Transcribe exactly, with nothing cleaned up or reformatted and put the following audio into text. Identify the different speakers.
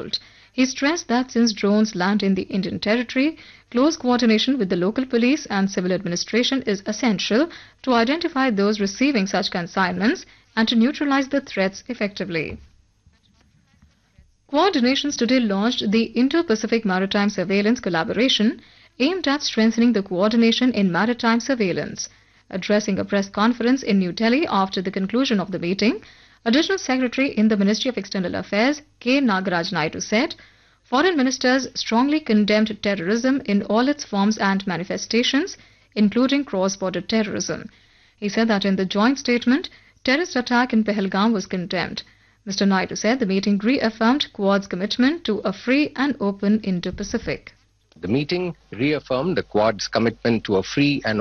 Speaker 1: involved. He stressed that since drones land in the Indian territory, close coordination with the local police and civil administration is essential to identify those receiving such consignments and to neutralize the threats effectively. Quad nations today launched the Indo-Pacific Maritime Surveillance Collaboration aimed at strengthening the coordination in maritime surveillance. Addressing a press conference in New Delhi after the conclusion of the meeting, Additional Secretary in the Ministry of External Affairs K. Nagaraj Naidu said, foreign ministers strongly condemned terrorism in all its forms and manifestations, including cross-border terrorism. He said that in the joint statement, terrorist attack in Pahalgam was condemned. Mister Naidu said the meeting reaffirmed Quad's commitment to a free and open Indo-Pacific.
Speaker 2: The meeting reaffirmed the Quad's commitment to a free and